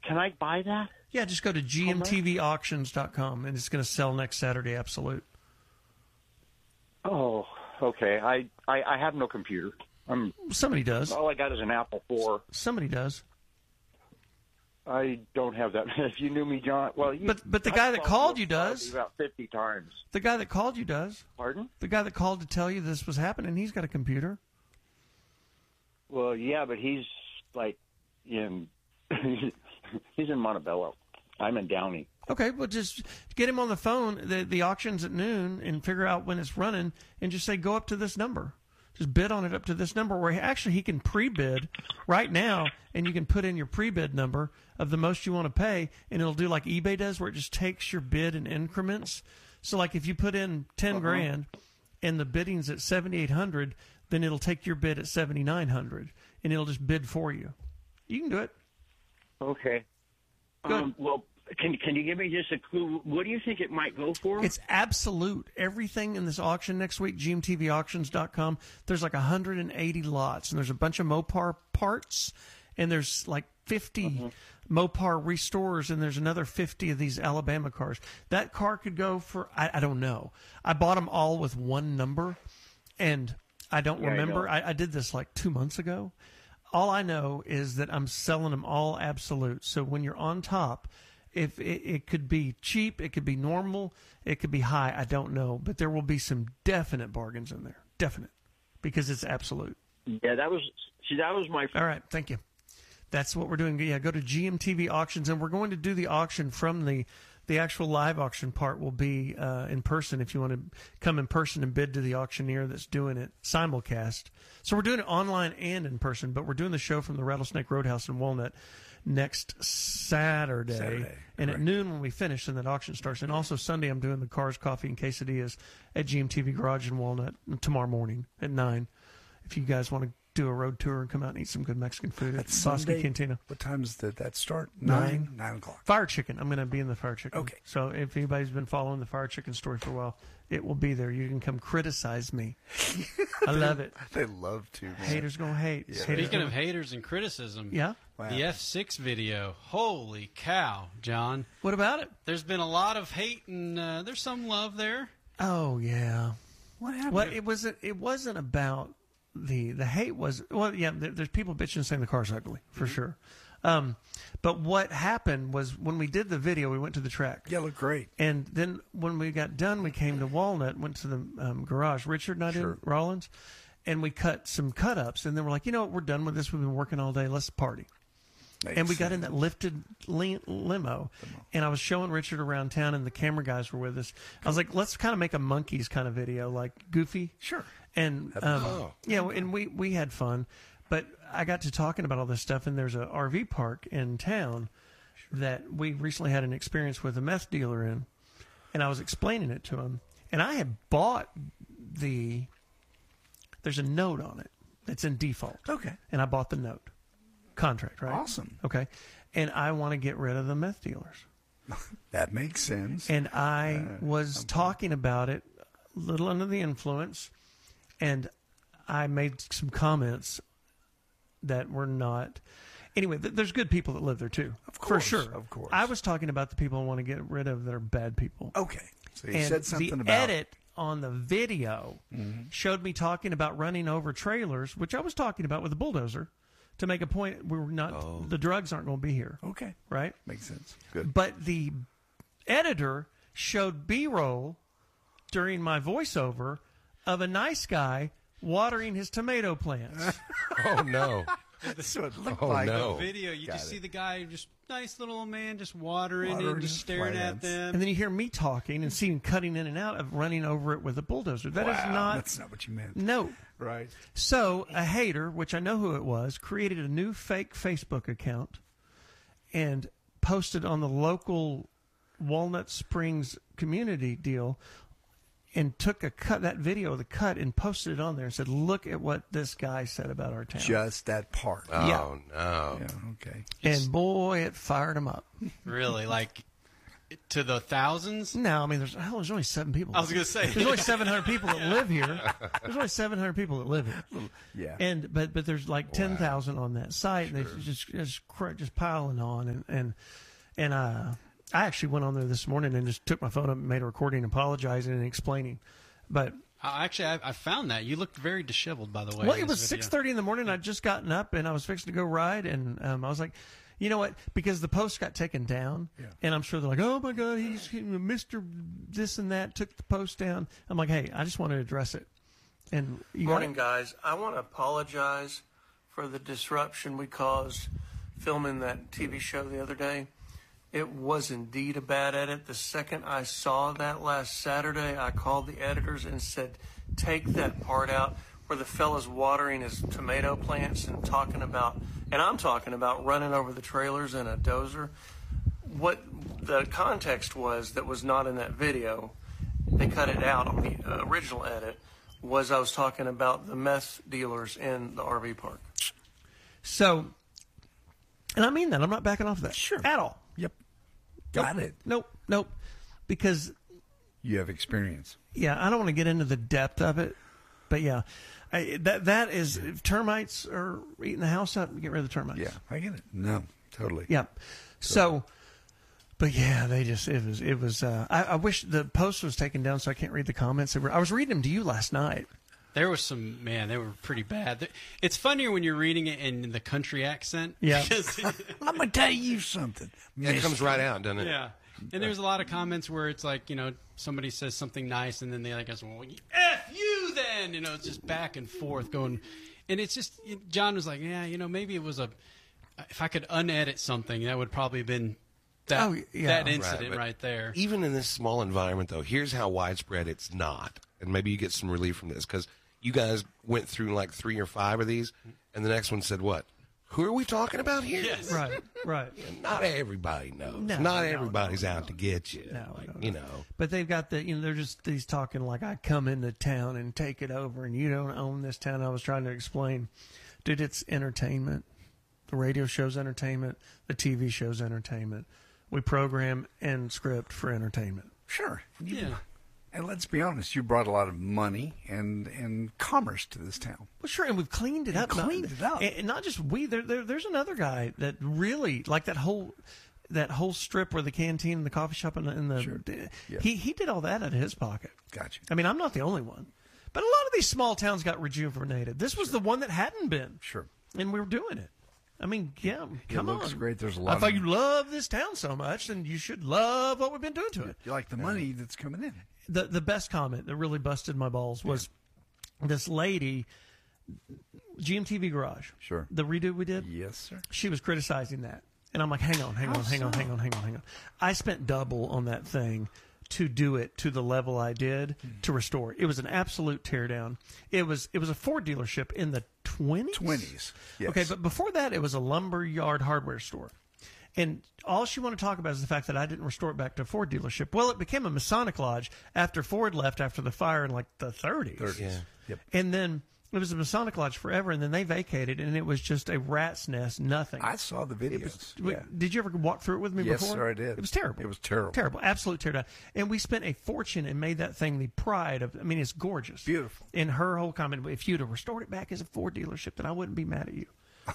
can I buy that? Yeah, just go to gmtvauctions.com, and it's going to sell next Saturday, absolute. Oh, okay. I have no computer. Somebody does. All I got is an Apple IV. Somebody does. I don't have that. If you knew me, John. Well, but the guy that called you does. About 50 times. The guy that called you does. Pardon? The guy that called to tell you this was happening, he's got a computer. Well, yeah, but he's like in he's in Montebello. I'm in Downey. Okay, well, just get him on the phone. The auction's at noon, and figure out when it's running, and just say, go up to this number. Just bid on it up to this number, where he can pre-bid right now, and you can put in your pre-bid number of the most you want to pay, and it'll do like eBay does, where it just takes your bid in increments. So, like if you put in 10 grand, and the bidding's at 7,800, then it'll take your bid at 7,900, and it'll just bid for you. You can do it. Okay. Good. Well, can you give me just a clue? What do you think it might go for? It's absolute. Everything in this auction next week, gmtvauctions.com, there's like 180 lots, and there's a bunch of Mopar parts, and there's like 50 Mopar restores, and there's another 50 of these Alabama cars. That car could go for, I don't know. I bought them all with one number, and I don't remember. I did this like 2 months ago. All I know is that I'm selling them all absolute. So when you're on top, if it could be cheap, it could be normal, it could be high, I don't know. But there will be some definite bargains in there. Definite. Because it's absolute. Yeah, that was my... All right, thank you. That's what we're doing. Yeah, go to GMTV Auctions, and we're going to do the auction from the actual live auction part will be in person if you want to come in person and bid to the auctioneer that's doing it, simulcast. So we're doing it online and in person, but we're doing the show from the Rattlesnake Roadhouse in Walnut next Saturday. And at noon when we finish, and that auction starts. And also Sunday I'm doing the Cars, Coffee, and Quesadillas at GMTV Garage in Walnut tomorrow morning at 9. If you guys want to do a road tour and come out and eat some good Mexican food at Bosque Cantina. What times did that start? 9 o'clock. Fire Chicken. I'm going to be in the Fire Chicken. Okay. So if anybody's been following the Fire Chicken story for a while, it will be there. You can come criticize me. I love it. They love to. Man. Haters going to hate. Yeah. Speaking of haters and criticism, yeah, the F6 video. Holy cow, John. What about it? There's been a lot of hate, and there's some love there. Oh, yeah. What happened? Well, it wasn't about... The hate was, well, yeah, there's people bitching saying the car's ugly, for sure. But what happened was when we did the video, we went to the track. Yeah, looked great. And then when we got done, we came to Walnut, went to the garage. Richard and I did, Rollins, and we cut some cut-ups. And then we're like, you know what, we're done with this. We've been working all day. Let's party. And we got in that lifted limo, and I was showing Richard around town, and the camera guys were with us. I was like, let's kind of make a Monkees kind of video, like Goofy. Sure. And yeah, and we had fun, but I got to talking about all this stuff, and there's a RV park in town that we recently had an experience with a meth dealer in, and I was explaining it to him, and I had bought there's a note on it that's in default. Okay. And I bought the note. Contract, right? Awesome. Okay. And I want to get rid of the meth dealers. That makes sense. And I was talking about it a little under the influence, and I made some comments that were not... Anyway, there's good people that live there, too. Of course. For sure. Of course. I was talking about the people I want to get rid of that are bad people. Okay. So you and said something the about... edit on the video showed me talking about running over trailers, which I was talking about with a bulldozer, to make a point we're not... The drugs aren't going to be here. Okay. Right? Makes sense. Good. But the editor showed B-roll during my voiceover of a nice guy watering his tomato plants. Oh, no. That's what it looked Oh, like. no. Video, you Got just it. see the guy, just nice little old man, just watering Watering and just his staring at plants. them. And then you hear me talking and see him cutting in and out of running over it with a bulldozer. That is not... That's not what you meant. No. Right. So a hater, which I know who it was, created a new fake Facebook account and posted on the local Walnut Springs community deal and took that video of the cut and posted it on there and said, look at what this guy said about our town. Just that part. Oh, Yeah. no. Yeah, okay. And boy, it fired him up. Really, like, to the thousands? No, I mean, there's only 7 people. I was going to say. There's only 700 people that live here. There's only 700 people that live here. Yeah. But there's like 10,000 on that site, and it's just piling on. And I actually went on there this morning and just took my phone up and made a recording, apologizing and explaining. But Actually, I found that. You looked very disheveled, by the way. well, it was 6:30 in the morning. I'd just gotten up and I was fixing to go ride, and I was like, you know what? Because the post got taken down, and I'm sure they're like, oh my God, he's Mr. This and that took the post down. I'm like, hey, I just want to address it. And morning, guys. I want to apologize for the disruption we caused filming that TV show the other day. It was indeed a bad edit. The second I saw that last Saturday, I called the editors and said, take that part out where the fella's watering his tomato plants and I'm talking about running over the trailers in a dozer. What the context was that was not in that video, they cut it out on the original edit, was I was talking about the meth dealers in the RV park. So, and I mean that. I'm not backing off of that. Sure. At all. Yep. Got it. Nope. Because you have experience. Yeah, I don't want to get into the depth of it, but yeah, that is, if termites are eating the house up, get rid of the termites. Yeah, I get it. No, totally. Yeah. So, but yeah, it was. I wish the post was taken down so I can't read the comments. I was reading them to you last night. There was some, man, they were pretty bad. It's funnier when you're reading it in the country accent. Yeah. I'm going to tell you something. It comes right out, doesn't it? Yeah. And there's a lot of comments where it's like, somebody says something nice and then they like, well, F you then! It's just back and forth going. And it's just, John was like, yeah, maybe it was if I could unedit something, that would probably have been that incident right there. Even in this small environment, though, here's how widespread it's not. And maybe you get some relief from this because you guys went through like 3 or 5 of these, and the next one said what? Who are we talking about here? Yes. Right. Not everybody knows. No, not everybody's out to get you. No. But they've got they're just these talking like I come into town and take it over, and you don't own this town. I was trying to explain, dude, it's entertainment. The radio show's entertainment. The TV show's entertainment. We program and script for entertainment. Sure. Yeah. And let's be honest, you brought a lot of money and commerce to this town. Well, sure, and we've cleaned it up. And not just we. There's another guy that really, like that whole strip where the canteen and the coffee shop and the sure. Yeah. He did all that out of his pocket. Gotcha. I mean, I'm not the only one. But a lot of these small towns got rejuvenated. This was the one that hadn't been. Sure. And we were doing it. I mean, yeah, come on. It looks great. There's a lot. I thought you love this town so much, then you should love what we've been doing to it. You like the money that's coming in. The best comment that really busted my balls was this lady, GMTV Garage. Sure. The redo we did? Yes, sir. She was criticizing that. And I'm like, hang on. I spent double on that thing to do it to the level I did to restore it. It was an absolute teardown. It was a Ford dealership in the 20s? Yes. Okay, but before that, it was a lumberyard hardware store. And all she wanted to talk about is the fact that I didn't restore it back to a Ford dealership. Well, it became a Masonic Lodge after Ford left after the fire in like the 30s. Yeah. Yep. And then it was a Masonic Lodge forever, and then they vacated, and it was just a rat's nest, nothing. I saw the videos. Did you ever walk through it with me yes, before? Yes, sir, I did. It was terrible. It was terrible. Terrible. Absolute teardown. And we spent a fortune and made that thing the pride of, I mean, it's gorgeous. Beautiful. And her whole comment, if you'd have restored it back as a Ford dealership, then I wouldn't be mad at you.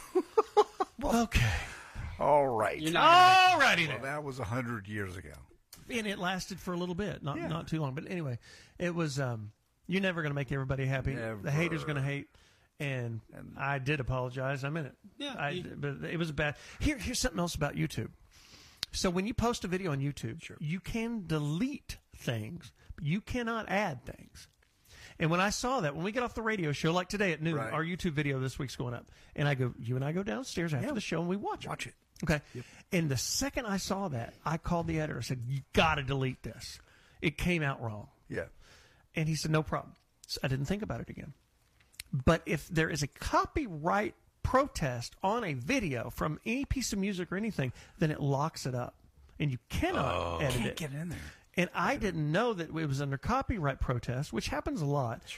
Okay. All right. All righty then. Well, that was 100 years ago. And it lasted for a little bit, not too long. But anyway, it was, you're never going to make everybody happy. Never. The hater's going to hate. And I did apologize. I'm in it. Yeah. But it was bad. Here's something else about YouTube. So when you post a video on YouTube, you can delete things, but you cannot add things. And when I saw that, when we get off the radio show, like today at noon, our YouTube video this week's going up. And you and I go downstairs after the show and we watch it. Okay. Yep. And the second I saw that, I called the editor and said, you got to delete this. It came out wrong. Yeah. And he said, no problem. So I didn't think about it again. But if there is a copyright protest on a video from any piece of music or anything, then it locks it up. And you cannot edit it. Get in there. And I didn't know that it was under copyright protest, which happens a lot. Sure.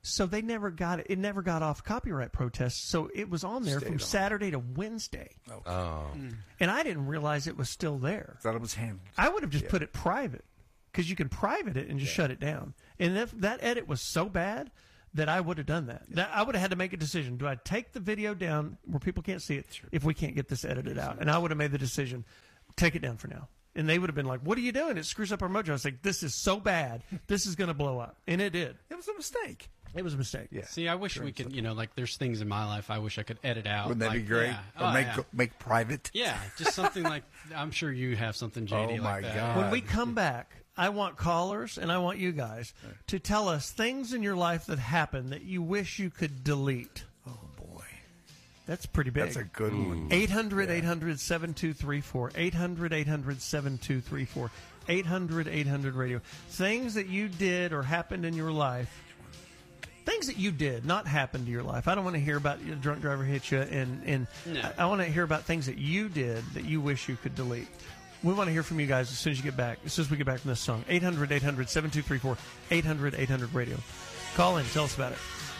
So they never got it. It never got off copyright protests. So it was on there from Saturday to Wednesday. Oh. And I didn't realize it was still there. Thought it was handled. I would have just put it private because you can private it and just shut it down. And if that edit was so bad that I would have done that. I would have had to make a decision. Do I take the video down where people can't see it if we can't get this edited out? And I would have made the decision, take it down for now. And they would have been like, what are you doing? It screws up our mojo. I was like, this is so bad. This is going to blow up. And it did. It was a mistake. It was a mistake. Yeah. See, I wish we could, like there's things in my life I wish I could edit out. Wouldn't that be great? Yeah. Or make private? Yeah, just something like, I'm sure you have something, JD, Oh, like my that. God. When we come back, I want callers and I want you guys to tell us things in your life that happened that you wish you could delete. Oh, boy. That's pretty big. That's a good one. 800-800-7234. 800-800-7234. 800-800-RADIO. Things that you did or happened in your life. Things that you did, not happened to your life. I don't want to hear about your drunk driver hit you. And No. I want to hear about things that you did that you wish you could delete. We want to hear from you guys as soon as you get back, as soon as we get back from this song. 800-800-7234. 800-800-RADIO. Call in. Tell us about it.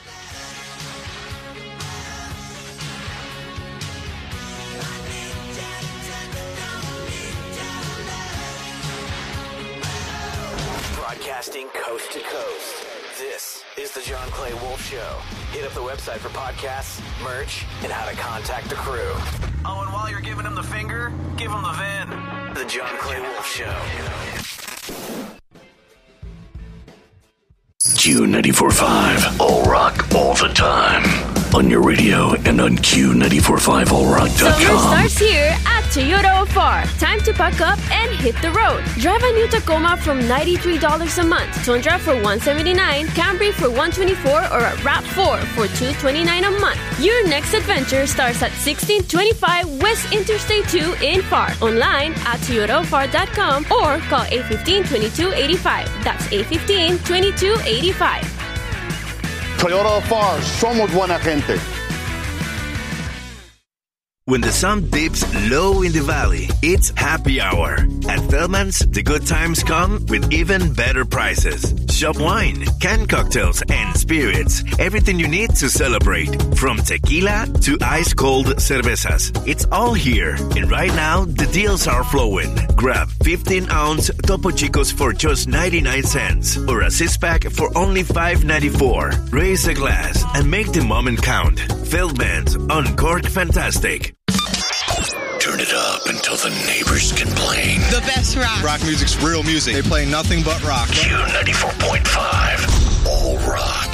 Broadcasting coast to coast. This is the John Clay Wolf Show. Hit up the website for podcasts, merch, and how to contact the crew. Oh, and while you're giving him the finger, give him the VIN. The John Clay Wolf Show. Q94.5, all rock, all the time. On your radio and on Q945allrock.com. Summer starts here at Toyota Far. Time to pack up and hit the road. Drive a new Tacoma from $93 a month, Tundra for $179, Camry for $124, or a RAV4 for $229 a month. Your next adventure starts at 1625 West Interstate 2 in Far. Online at ToyotaFar.com or call 815-2285. That's 815-2285. Toyota Far, somos buena gente. When the sun dips low in the valley, it's happy hour. At Feldman's, the good times come with even better prices. Shop wine, canned cocktails, and spirits. Everything you need to celebrate. From tequila to ice-cold cervezas. It's all here. And right now, the deals are flowing. Grab 15-ounce Topo Chicos for just 99 cents. Or a 6-pack for only $5.94. Raise a glass and make the moment count. Feldman's, Uncork Fantastic. Turn it up until the neighbors complain. The best rock. Rock music's real music. They play nothing but rock. Q94.5, all rock.